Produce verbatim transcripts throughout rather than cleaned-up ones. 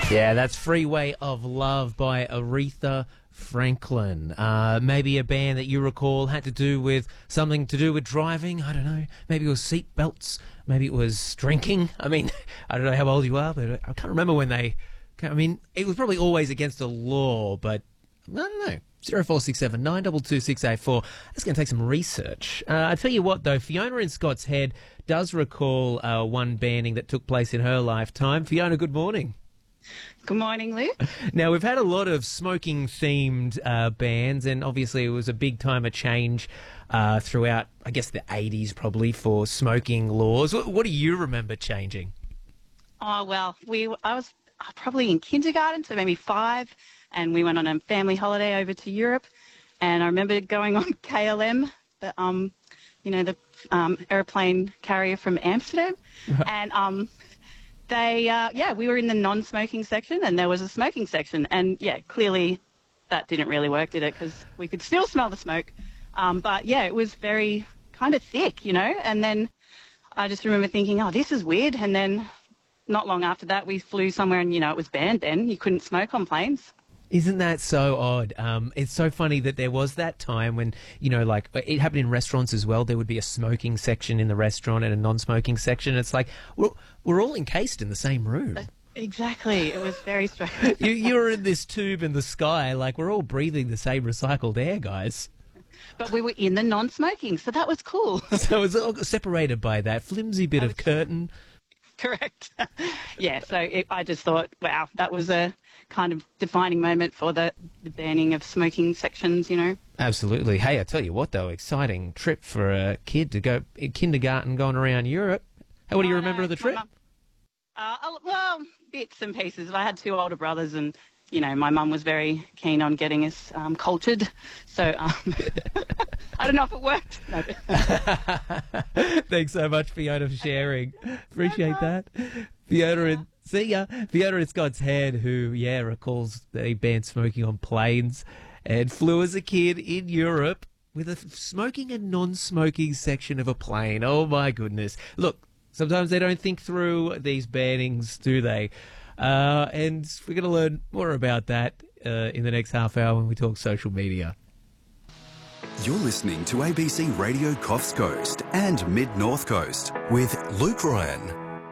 Yeah, that's Freeway of Love by Aretha Franklin. Uh, maybe a band that you recall had to do with something to do with driving. I don't know. Maybe it was seat belts. Maybe it was drinking. I mean, I don't know how old you are, but I can't remember when they... I mean, it was probably always against the law, but I don't know. zero four six seven nine two two six eight four. That's going to take some research. Uh, I tell you what, though, Fiona in Scott's Head does recall uh, one banning that took place in her lifetime. Fiona, good morning. Good morning, Luke. Now, we've had a lot of smoking-themed uh, bands, and obviously it was a big time of change uh, throughout, I guess, the eighties probably for smoking laws. What, what do you remember changing? Oh, well, we I was probably in kindergarten, so maybe five, and we went on a family holiday over to Europe, and I remember going on K L M, the, um, you know, the um, airplane carrier from Amsterdam, and... um. They, uh, yeah, we were in the non-smoking section and there was a smoking section. And, yeah, clearly that didn't really work, did it? Because we could still smell the smoke. Um, but, yeah, it was very kind of thick, you know. And then I just remember thinking, oh, this is weird. And then not long after that, we flew somewhere and, you know, it was banned then. You couldn't smoke on planes. Isn't that so odd? Um, it's so funny that there was that time when, you know, like it happened in restaurants as well. There would be a smoking section in the restaurant and a non-smoking section. It's like we're, we're all encased in the same room. Exactly. It was very strange. you, you're in this tube in the sky. Like we're all breathing the same recycled air, guys. But we were in the non-smoking, so that was cool. So it was all separated by that flimsy bit of curtain. Correct. Yeah, so it, I just thought, wow, that was a kind of defining moment for the, the banning of smoking sections, you know. Absolutely. Hey, I tell you what, though, exciting trip for a kid to go in kindergarten going around Europe. Hey, what do you oh, remember no, of the trip? Mum, uh, well, bits and pieces. I had two older brothers and, you know, my mum was very keen on getting us um, cultured. So um, I don't know if it worked. No. Thanks so much, Fiona, for sharing. Appreciate that. Fiona and see ya. Fiona in Scott's Head, who, yeah, recalls they banned smoking on planes and flew as a kid in Europe with a smoking and non-smoking section of a plane. Oh, my goodness. Look, sometimes they don't think through these bannings, do they? Uh, and we're going to learn more about that uh, in the next half hour when we talk social media. You're listening to A B C Radio Coffs Coast and Mid North Coast with Luke Ryan.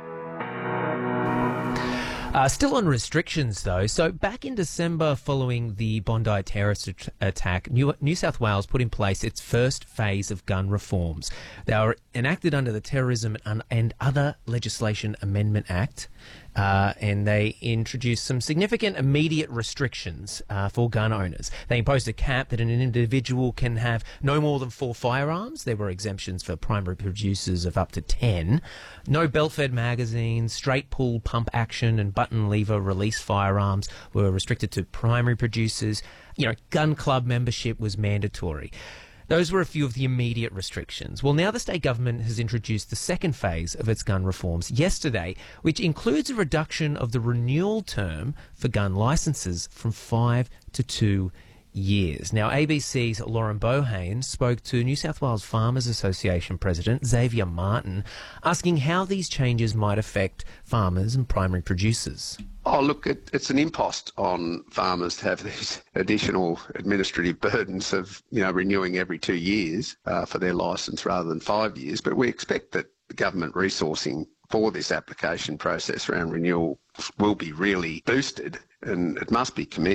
Uh, still on restrictions, though. So back in December, following the Bondi terrorist at- attack, New-, New South Wales put in place its first phase of gun reforms. They were enacted under the Terrorism and, and Other Legislation Amendment Act, uh, and they introduced some significant immediate restrictions uh, for gun owners. They imposed a cap that an individual can have no more than four firearms. There were exemptions for primary producers of up to ten. No belt-fed magazines, straight pull pump action and button lever release firearms were restricted to primary producers. You know, gun club membership was mandatory. Those were a few of the immediate restrictions. Well, now the state government has introduced the second phase of its gun reforms yesterday, which includes a reduction of the renewal term for gun licences from five to two years. Now, A B C's Lauren Bohane spoke to New South Wales Farmers Association President Xavier Martin, asking how these changes might affect farmers and primary producers. Oh, look, it, it's an impost on farmers to have these additional administrative burdens of, you know, renewing every two years uh, for their licence rather than five years. But we expect that the government resourcing for this application process around renewal will be really boosted, and it must be commended.